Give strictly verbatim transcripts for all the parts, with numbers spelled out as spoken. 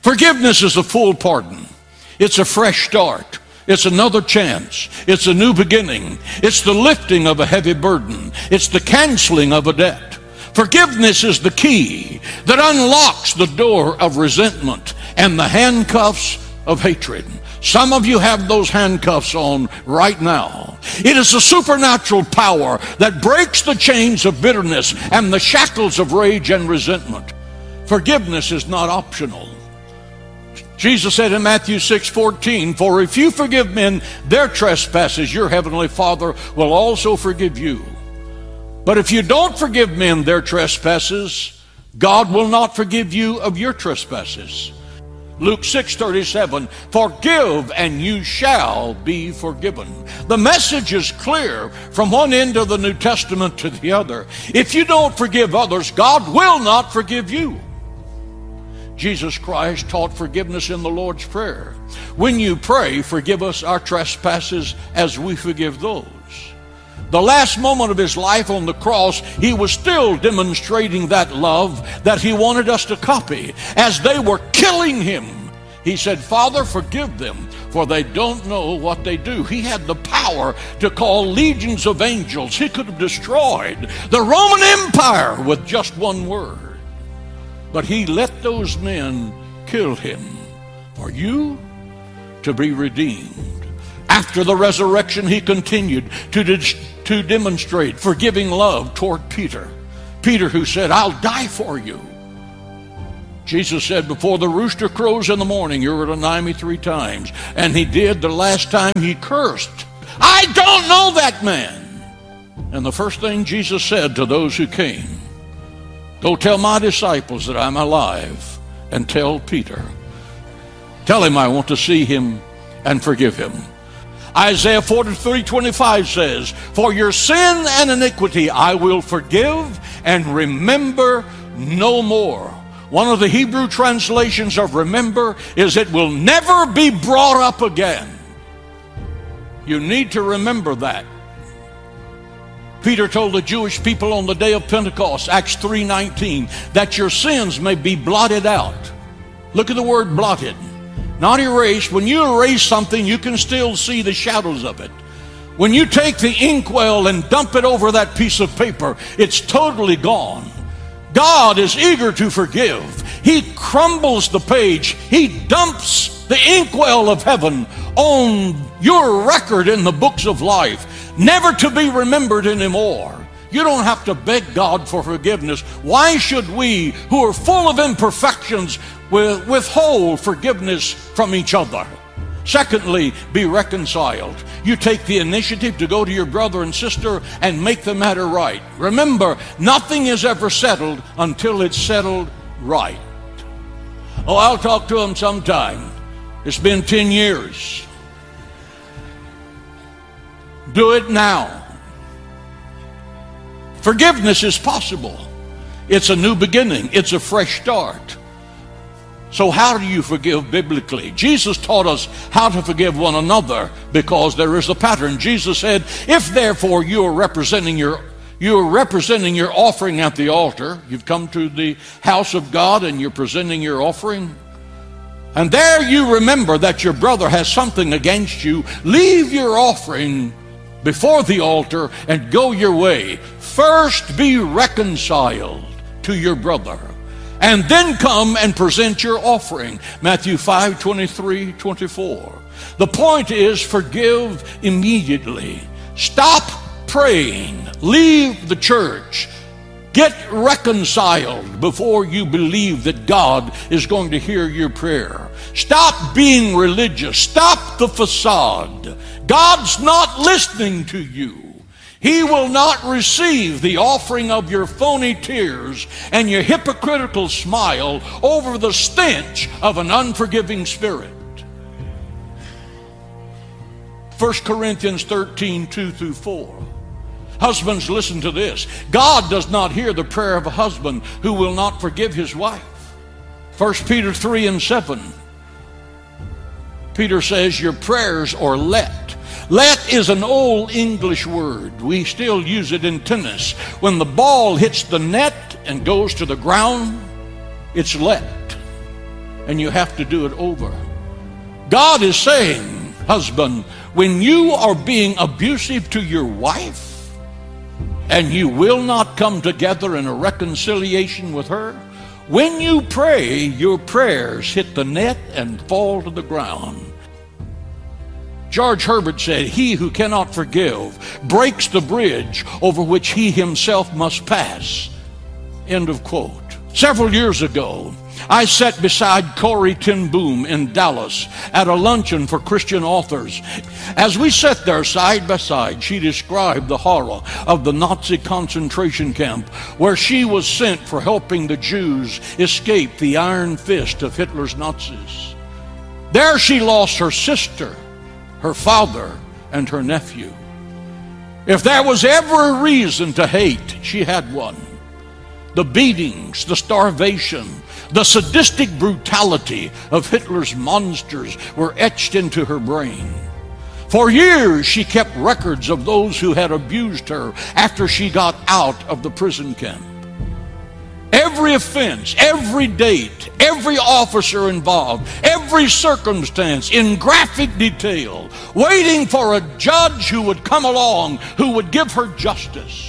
Forgiveness is a full pardon. It's a fresh start. It's another chance. It's a new beginning. It's the lifting of a heavy burden. It's the canceling of a debt. Forgiveness is the key that unlocks the door of resentment and the handcuffs of hatred. Some of you have those handcuffs on right now. It is a supernatural power that breaks the chains of bitterness and the shackles of rage and resentment. Forgiveness is not optional. Jesus said in Matthew six fourteen, "For if you forgive men their trespasses, your heavenly Father will also forgive you. But if you don't forgive men their trespasses, God will not forgive you of your trespasses." Luke six thirty-seven, "Forgive and you shall be forgiven." The message is clear from one end of the New Testament to the other. If you don't forgive others, God will not forgive you. Jesus Christ taught forgiveness in the Lord's Prayer. When you pray, forgive us our trespasses as we forgive those. The last moment of his life on the cross, he was still demonstrating that love that he wanted us to copy. As they were killing him, he said, "Father, forgive them, for they don't know what they do." He had the power to call legions of angels. He could have destroyed the Roman Empire with just one word. But he let those men kill him for you to be redeemed. After the resurrection, he continued to, de- to demonstrate forgiving love toward Peter. Peter, who said, "I'll die for you." Jesus said, "Before the rooster crows in the morning, you're to deny me three times." And he did. The last time he cursed, "I don't know that man." And the first thing Jesus said to those who came, "Go tell my disciples that I'm alive, and tell Peter. Tell him I want to see him and forgive him." Isaiah forty-three twenty-five says, "For your sin and iniquity I will forgive and remember no more." One of the Hebrew translations of remember is "it will never be brought up again." You need to remember that. Peter told the Jewish people on the day of Pentecost, Acts three nineteen, that your sins may be blotted out. Look at the word blotted, not erased. When you erase something, you can still see the shadows of it. When you take the inkwell and dump it over that piece of paper, it's totally gone. God is eager to forgive. He crumbles the page. He dumps the inkwell of heaven on your record in the books of life, never to be remembered anymore. You don't have to beg God for forgiveness. Why should we, who are full of imperfections, withhold forgiveness from each other? Secondly, be reconciled. You take the initiative to go to your brother and sister and make the matter right. Remember, nothing is ever settled until it's settled right. Oh, I'll talk to him sometime. It's been ten years. Do it now. Forgiveness is possible. It's a new beginning. It's a fresh start. So how do you forgive biblically? Jesus taught us how to forgive one another because there is a pattern. Jesus said, "If therefore you are representing your you are representing your offering at the altar," you've come to the house of God and you're presenting your offering, and there you remember that your brother has something against you, leave your offering before the altar and go your way. First be reconciled to your brother, and then come and present your offering. Matthew five twenty-three twenty-four. The point is, forgive immediately. Stop praying. Leave the church. Get reconciled before you believe that God is going to hear your prayer. Stop being religious. Stop the facade. God's not listening to you. He will not receive the offering of your phony tears and your hypocritical smile over the stench of an unforgiving spirit. First Corinthians thirteen two through four. Husbands, listen to this. God does not hear the prayer of a husband who will not forgive his wife. First Peter three and seven. Peter says your prayers are let. Let is an old English word. We still use it in tennis. When the ball hits the net and goes to the ground, it's let. and you have to do it over. God is saying, husband, when you are being abusive to your wife and you will not come together in a reconciliation with her, when you pray, your prayers hit the net and fall to the ground. George Herbert said, he who cannot forgive breaks the bridge over which he himself must pass. End of quote. Several years ago, I sat beside Corrie ten Boom in Dallas at a luncheon for Christian authors. As we sat there side by side, she described the horror of the Nazi concentration camp where she was sent for helping the Jews escape the iron fist of Hitler's Nazis. There she lost her sister, her father, and her nephew. If there was ever a reason to hate, she had one. The beatings, the starvation, the sadistic brutality of Hitler's monsters were etched into her brain. For years, she kept records of those who had abused her after she got out of the prison camp. Every offense, every date, every officer involved, every circumstance in graphic detail, waiting for a judge who would come along, who would give her justice.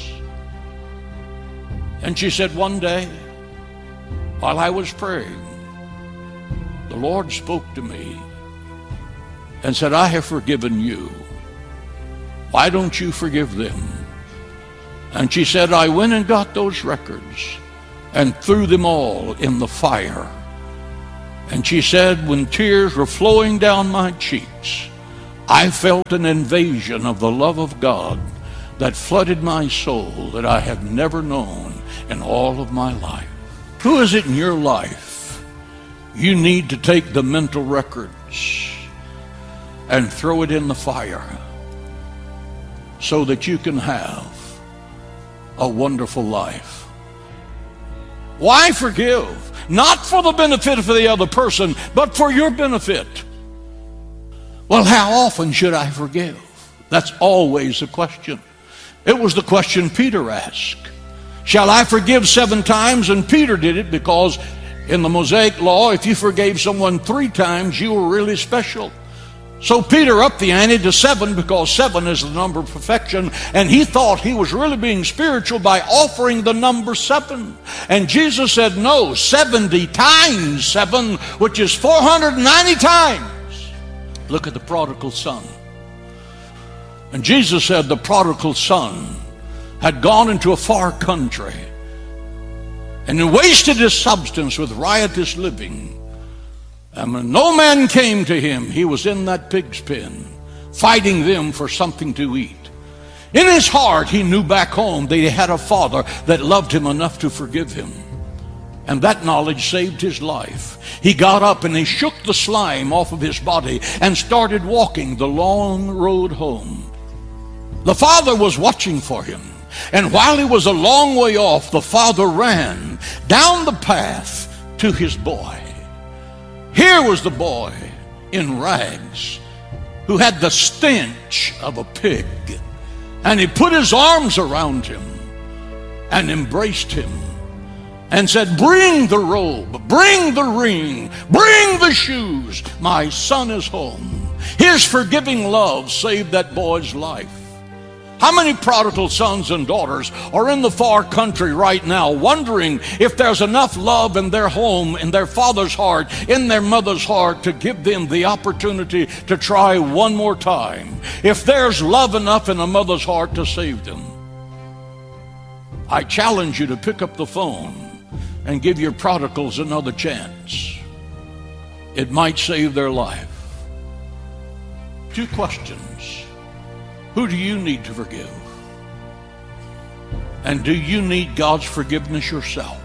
And she said, one day, while I was praying, the Lord spoke to me and said, I have forgiven you. Why don't you forgive them? And she said, I went and got those records and threw them all in the fire. And she said, when tears were flowing down my cheeks, I felt an invasion of the love of God that flooded my soul that I have never known in all of my life. Who is it in your life you need to take the mental records and throw it in the fire so that you can have a wonderful life? Why forgive? Not for the benefit of the other person, but for your benefit. Well, how often should I forgive? That's always the question. It was the question Peter asked. Shall I forgive seven times? And Peter did it because in the Mosaic law, if you forgave someone three times, you were really special. So Peter upped the ante to seven because seven is the number of perfection, and he thought he was really being spiritual by offering the number seven. And Jesus said, no, seventy times seven, which is four hundred ninety times. Look at the prodigal son. And Jesus said the prodigal son had gone into a far country and wasted his substance with riotous living. And when no man came to him, he was in that pig's pen, fighting them for something to eat. In his heart, he knew back home that he had a father that loved him enough to forgive him. And that knowledge saved his life. He got up and he shook the slime off of his body and started walking the long road home. The father was watching for him. And while he was a long way off, the father ran down the path to his boy. Here was the boy in rags who had the stench of a pig. And he put his arms around him and embraced him and said, bring the robe, bring the ring, bring the shoes. My son is home. His forgiving love saved that boy's life. How many prodigal sons and daughters are in the far country right now wondering if there's enough love in their home, in their father's heart, in their mother's heart to give them the opportunity to try one more time? If there's love enough in a mother's heart to save them. I challenge you to pick up the phone and give your prodigals another chance. It might save their life. Two questions. Who do you need to forgive? And do you need God's forgiveness yourself?